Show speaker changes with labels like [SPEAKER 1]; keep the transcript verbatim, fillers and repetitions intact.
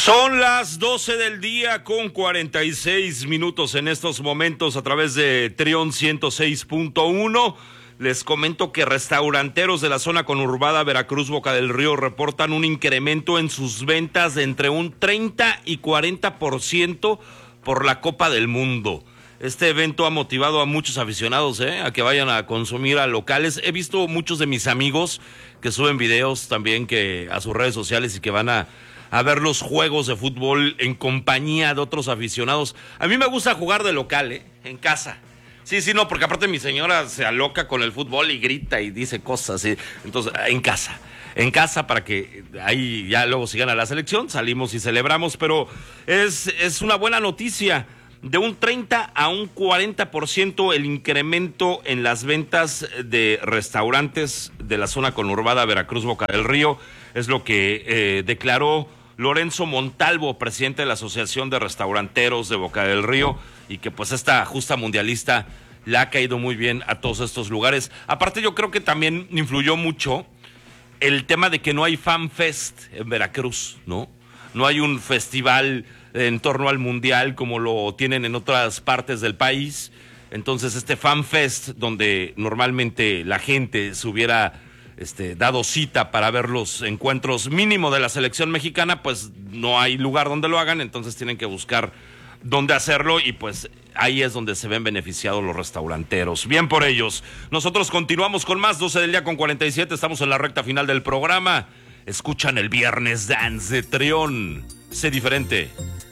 [SPEAKER 1] Son las doce del día con cuarenta y seis minutos en estos momentos a través de Trión ciento seis punto uno. Les comento que restauranteros de la zona conurbada Veracruz, Boca del Río, reportan un incremento en sus ventas de entre un treinta y cuarenta por ciento por la Copa del Mundo. Este evento ha motivado a muchos aficionados ¿eh? a que vayan a consumir a locales. He visto muchos de mis amigos que suben videos también que a sus redes sociales y que van a, a ver los juegos de fútbol en compañía de otros aficionados. A mí me gusta jugar de local, ¿eh? En casa. Sí, sí, no, porque aparte mi señora se aloca con el fútbol y grita y dice cosas. ¿sí? Entonces, en casa. En casa para que ahí ya luego si gana la selección, salimos y celebramos. Pero es, es una buena noticia. De un treinta a un cuarenta por ciento el incremento en las ventas de restaurantes de la zona conurbada Veracruz, Boca del Río. Es lo que eh, declaró Lorenzo Montalvo, presidente de la Asociación de Restauranteros de Boca del Río, y que pues esta justa mundialista le ha caído muy bien a todos estos lugares. Aparte yo creo que también influyó mucho el tema de que no hay Fan Fest en Veracruz, ¿no? No hay un festival en torno al mundial como lo tienen en otras partes del país. Entonces este Fan Fest, donde normalmente la gente se hubiera este, dado cita para ver los encuentros mínimo de la selección mexicana, pues no hay lugar donde lo hagan, entonces tienen que buscar dónde hacerlo y pues ahí es donde se ven beneficiados los restauranteros. Bien por ellos. Nosotros continuamos con más, doce del día con cuarenta y siete, estamos en la recta final del programa. Escuchan el Viernes Dance de Trión. Sé diferente.